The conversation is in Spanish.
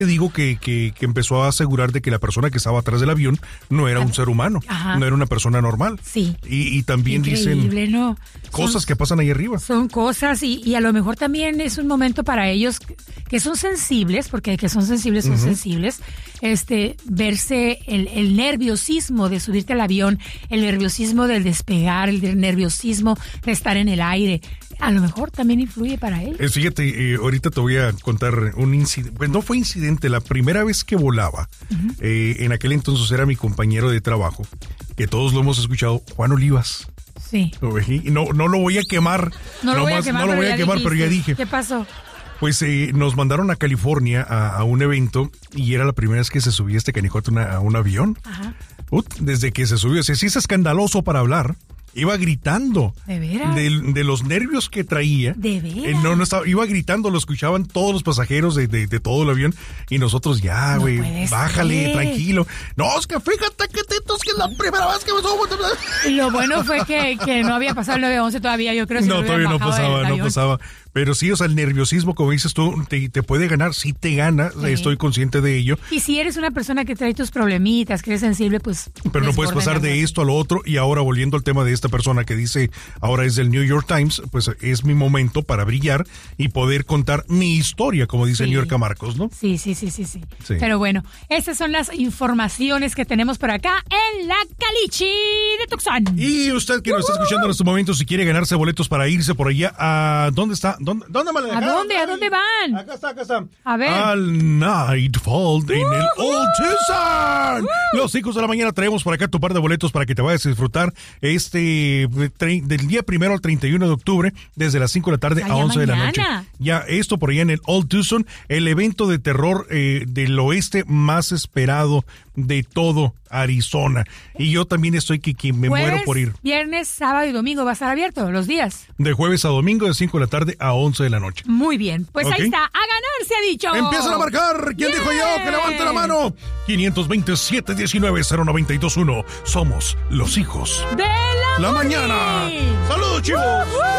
digo que empezó a asegurar de que la persona que estaba atrás del avión no era un ser humano, no era una persona normal. Sí. Y también increíble, dicen ¿no? cosas que pasan ahí arriba. Son cosas y a lo mejor también es un momento para ellos que son sensibles, porque que son sensibles, verse el nerviosismo de subirte al avión, el nerviosismo del despegar, el nerviosismo de estar en el aire. A lo mejor también influye para él. Fíjate, ahorita te voy a contar un incidente. Pues no fue incidente, la primera vez que volaba, en aquel entonces era mi compañero de trabajo, que todos lo hemos escuchado, Juan Olivas. Sí. No lo voy a quemar. No lo voy a quemar, pero ya dije. ¿Qué pasó? Pues nos mandaron a California a un evento y era la primera vez que se subía este canijote a un avión. Ajá. Desde que se subió, si es escandaloso para hablar. Iba gritando. ¿De veras? De los nervios que traía. ¿De veras? No estaba, iba gritando, lo escuchaban todos los pasajeros de todo el avión. Y nosotros, ya, güey, bájale, tranquilo. No, es que fíjate que es la primera vez que me subo. Lo bueno fue que no había pasado el 911 todavía, yo creo. No, todavía no pasaba. Pero sí, o sea, el nerviosismo, como dices tú, te puede ganar. Sí te gana, estoy consciente de ello. Y si eres una persona que trae tus problemitas, que eres sensible, pues... Pero no puedes pasar de esto a lo otro. Y ahora, volviendo al tema de esta persona que dice, ahora es del New York Times, pues es mi momento para brillar y poder contar mi historia, como dice New York Marcos, ¿no? Sí. Pero bueno, estas son las informaciones que tenemos por acá en la Caliche de Tucson. Y usted que nos está escuchando en este momento, si quiere ganarse boletos para irse por allá, ¿a dónde está? ¿Dónde me la dejaron? ¿A dónde van? Acá está. A ver. Al Nightfall en el Old Tucson. Los hijos de la mañana traemos por acá tu par de boletos para que te vayas a disfrutar del día 1 al 31 de octubre, desde las 5 de la tarde a 11 de la noche. Ya esto por allá en el Old Tucson, el evento de terror del oeste más esperado de todo Arizona. Y yo también estoy que me muero por ir. Viernes, sábado y domingo va a estar abierto los días. De jueves a domingo, de 5 de la tarde a 11 de la noche. Muy bien, pues ahí está, a ganar se ha dicho. Empiezan a marcar. ¿Quién dijo yo? Que levante la mano. 520-719-0921. Somos los hijos de la mañana. ¡Saludos, chicos!